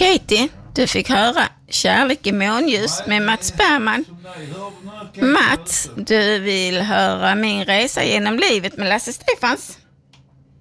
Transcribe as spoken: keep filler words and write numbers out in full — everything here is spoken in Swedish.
Katie, du fick höra Kärlek i månljus med Mats Bergman. Mats, du vill höra min resa genom livet med Lasse Stefans?